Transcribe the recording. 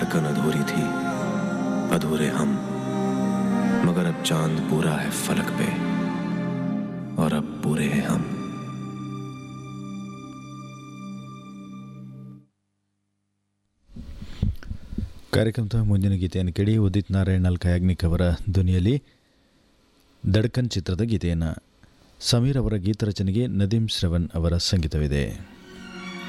धड़कन अधूरी थी, अधूरे हम, मगर अब चांद पूरा है फलक पे और अब पूरे हैं हम। ಕಾರ್ಯಕ್ರಮದ ಮುಂದಿನ ಗೀತೆಯನ್ನು ಕೇಳಿ. ಉದಿತ್ ನಾರಾಯಣ್ ಅಲ್ ಕಯಾಗ್ನಿಕ್ ಅವರ ಧ್ವನಿಯಲ್ಲಿ ದಡ್ಕನ್ ಚಿತ್ರದ ಗೀತೆಯನ್ನು, ಸಮೀರ್ ಅವರ ಗೀತರಚನೆಗೆ ನದೀಮ್ ಶ್ರವಣ್ ಅವರ ಸಂಗೀತವಿದೆ.